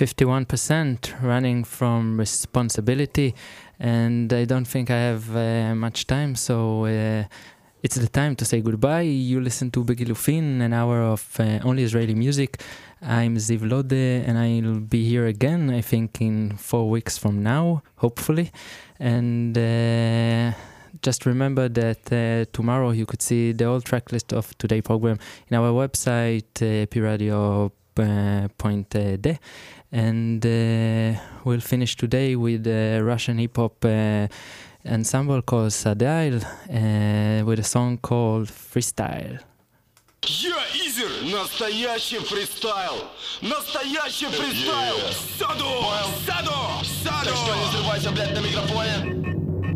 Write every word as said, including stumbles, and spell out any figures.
fifty-one percent running from responsibility, and I don't think I have uh, much time, so uh, it's the time to say goodbye. You listen to Begilufin, an hour of uh, only Israeli music. I'm Ziv Lode, and I'll be here again, I think, in four weeks from now, hopefully. And uh, just remember that uh, tomorrow you could see the whole track list of today's program in our website, uh, p radio dot d. And uh, we'll finish today with a Russian hip-hop uh, ensemble called Sadail uh, with a song called Freestyle. Я Изер, настоящий фристайл, настоящий фристайл, саду, саду, саду. Так что не срывайся, блядь, на микрофоне.